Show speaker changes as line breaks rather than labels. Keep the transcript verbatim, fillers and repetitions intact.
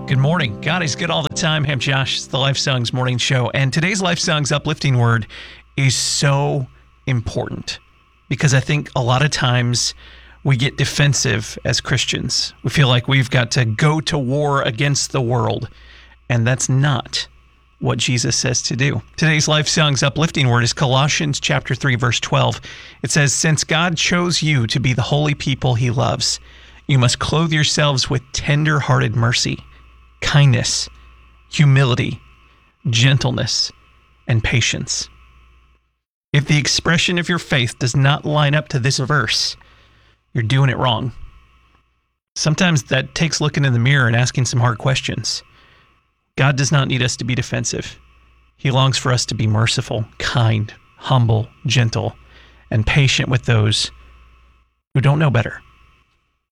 Good morning. God is good all the time. I'm Josh. It's the Life Songs Morning Show. And today's Life Songs uplifting word is so important because I think a lot of times we get defensive as Christians. We feel like we've got to go to war against the world. And that's not what Jesus says to do. Today's Life Songs uplifting word is Colossians chapter three, verse twelve. It says, "Since God chose you to be the holy people he loves, you must clothe yourselves with tender-hearted mercy, kindness, humility, gentleness, and patience." If the expression of your faith does not line up to this verse, you're doing it wrong. Sometimes that takes looking in the mirror and asking some hard questions. God does not need us to be defensive. He longs for us to be merciful, kind, humble, gentle, and patient with those who don't know better.